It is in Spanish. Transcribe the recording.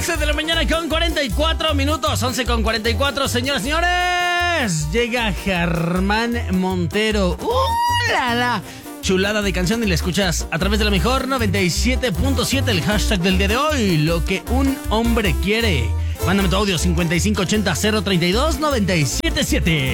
11 de la mañana con 44 minutos. 11 con 44, señoras y señores. Llega Germán Montero. ¡La, la! Chulada de canción y la escuchas a través de la mejor 97.7, el hashtag del día de hoy, lo que un hombre quiere. Mándame tu audio 5580 032 977.